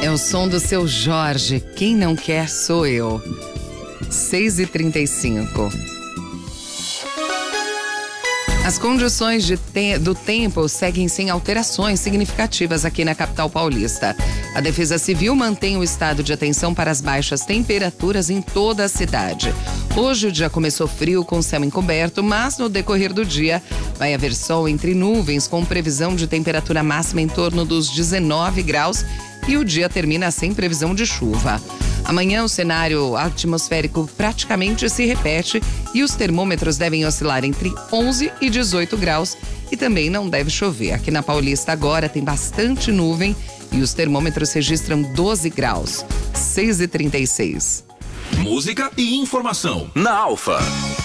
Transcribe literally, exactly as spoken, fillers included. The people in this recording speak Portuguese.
É o som do seu Jorge. Quem não quer sou eu. seis e trinta e cinco. As condições de te- do tempo seguem sem alterações significativas aqui na capital paulista. A Defesa Civil mantém o estado de atenção para as baixas temperaturas em toda a cidade. Hoje o dia começou frio com céu encoberto, mas no decorrer do dia vai haver sol entre nuvens com previsão de temperatura máxima em torno dos dezenove graus e o dia termina sem previsão de chuva. Amanhã o cenário atmosférico praticamente se repete e os termômetros devem oscilar entre onze e dezoito graus e também não deve chover. Aqui na Paulista agora tem bastante nuvem e os termômetros registram doze graus. seis e trinta e seis. Música e informação na Alfa.